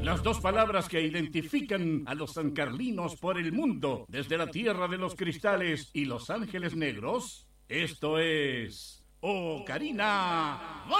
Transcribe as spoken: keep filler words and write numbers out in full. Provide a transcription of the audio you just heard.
Las dos palabras que identifican a los sancarlinos por el mundo, desde la tierra de los cristales y los ángeles negros. Esto es Ocarina